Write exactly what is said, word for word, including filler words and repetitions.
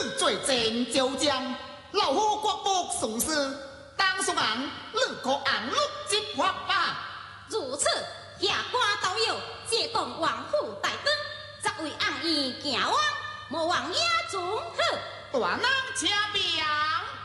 最正就将，老夫国不从事，当送人，你可按律执法吧。 如此，下官都有借讲王府大灯，则为昂义行往，莫忘野中好。 大人请便。